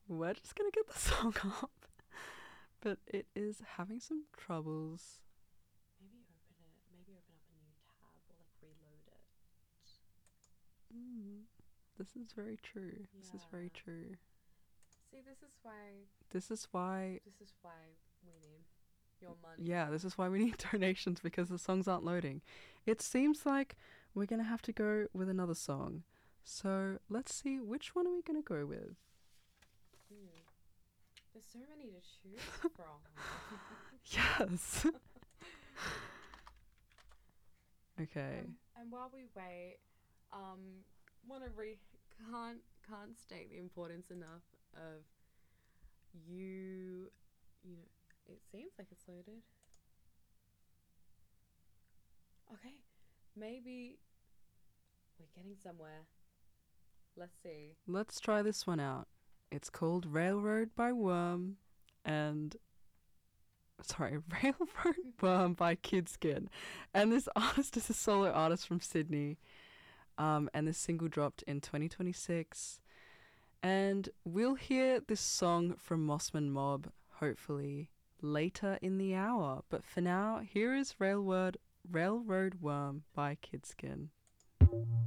we're just gonna get the song up. But it is having some troubles. Maybe open up a new tab or like reload it. Mm, this is very true. This is very Yeah. true. See, this is why. This is why. This is why we need your money. Yeah, this is why we need donations because the songs aren't loading. It seems like we're gonna have to go with another song. So let's see, which one are we gonna go with? There's so many to choose from. Yes. Okay. And while we wait, want to can't state the importance enough of you. You know, it seems like it's loaded. Okay, maybe we're getting somewhere. Let's see. Let's try this one out. It's called Railroad by Worm and sorry, Railroad Worm by Kidskin. And this artist is a solo artist from Sydney. And this single dropped in 2026. And we'll hear this song from Mossman Mob, hopefully, later in the hour. But for now, here is Railroad Worm by Kidskin.